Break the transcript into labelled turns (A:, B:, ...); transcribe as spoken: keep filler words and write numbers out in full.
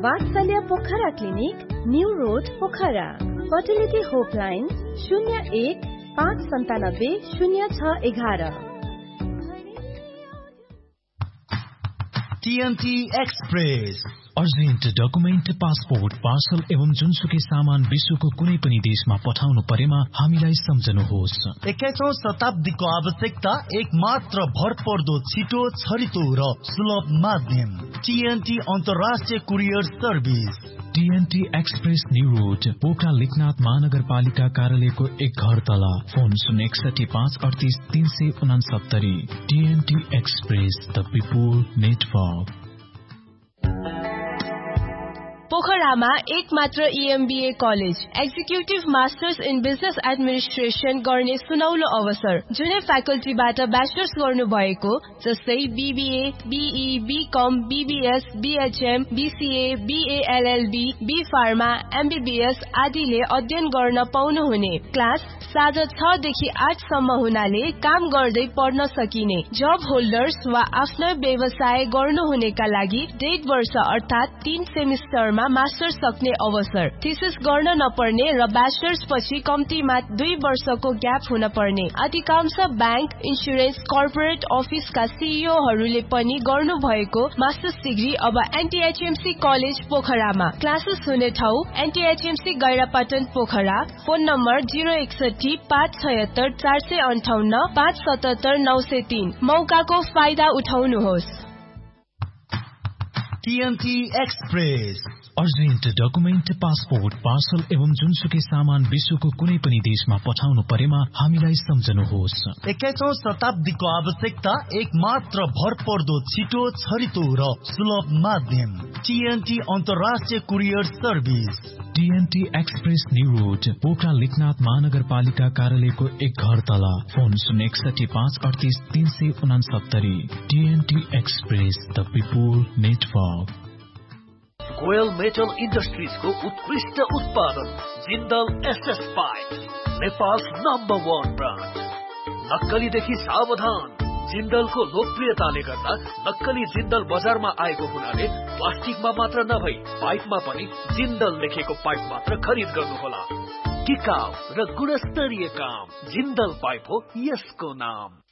A: वात्सल्य Pokhara clinic, new road Pokhara. Fertility होपलाइन शून्य एक पाँच सन्तानब्बे शून्य छ एघार।
B: TNT express
C: urgent document, passport, parcel एवं जुनसुकै सामान विश्वको कुनै पनि देशमा पठाउनु परेमा हामीलाई सम्झनुहोस्।
B: एक्काइसौं शताब्दीको आवश्यकता एक मात्र भरपर्दो, छिटो, छरितो र सुलभ माध्यम टीएनटी अन्तर्राष्ट्रिय courier service.
C: TNT express, new road Pokhara, Lekhnath महानगरपालिका कार्यालयको एक घर तल। फोन शून्य एकसठी पाँच अडतिस तीन सय उनासत्तरी। TNT express, the people network.
D: पोखरामा एक मात्र ईएमबीए college, executive masters in business administration गर्ने सुनौलो अवसर। जुनै फ्याकल्टीबाट ब्याचलर्स गर्नु भएको जस्तै BBA, be, become, BBS, BHM, BCA, BLLB, be pharma, MBBS आदिले अध्ययन गर्न पाउनुहुने। क्लास साँझ छ देखि आठ सम्म हुनाले काम गर्दै पढ्न सकिने। जब होल्डर्स वा आफ्नो व्यवसाय गर्नुहुनेका लागि डेढ वर्ष अर्थात तीन सेमिस्टरमा मास्टर्स सक्ने अवसर। थीसिस गर्न नपर्ने र ब्याचलर्स पछि कम्तीमा दुई वर्षको ग्याप हुन पर्ने। अधिकांश बैंक, इन्सुरेन्स, कर्पोरेट अफिसका सीईओहरूले पनि गर्नु भएको मास्टर्स डिग्री अब एनटीएचएमसी कलेज पोखरामा। क्लासेस हुने ठाउँ एनटीएचएमसी गैरापाटन पोखरा। फोन नम्बर जिरो एकसठी पाँच छयत्तर चार सय अन्ठाउन्न पाँच सतहत्तर नौ सय तीन। मौकाको फाइदा उठाउनुहोस्।
B: TNT express
C: urgent document, passport, parcel एवं जुनसुकै सामान विश्वको कुनै पनि देशमा पठाउनु परेमा हामीलाई सम्झनुहोस्।
B: एक्काइसौं शताब्दीको आवश्यकता एक मात्र भरपर्दो, छिटो, छरितो र सुलभ माध्यम टीएनटी अन्तर्राष्ट्रिय courier service.
C: TNT express, new road Pokhara, Lekhnath महानगरपालिका कार्यालयको एक घर तल। फोन शून्य एकसठी पाँच अडतिस तीन सय उनासत्तरी। TNT express, the people network.
E: Goyal metal इन्डस्ट्रिजको उत्कृष्ट उत्पादन Jindal SS pipe, Nepal's number one brand. नक्कलीदेखि सावधान। जिन्दलको लोकप्रियताले गर्दा नक्कली जिन्दल बजारमा आएको हुनाले प्लास्टिकमा मात्र नभई पाइपमा पनि जिन्दल लेखेको पाइप मात्र खरिद गर्नुहोला। टिकाउ र गुणस्तरीय काम, जिन्दल पाइप हो यसको नाम।